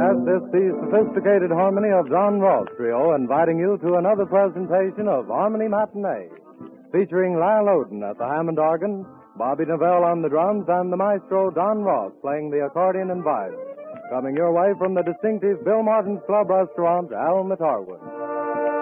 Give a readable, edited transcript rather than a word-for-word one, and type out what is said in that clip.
is the sophisticated harmony of John Ross Trio, inviting you to another presentation of Harmony Matinee, featuring Lyle Oden at the Hammond organ, Bobby Novell on the drums, and the maestro Don Ross playing the accordion and vibes. Coming your way from the distinctive Bill Martin's Club Restaurant, Al Matarwood.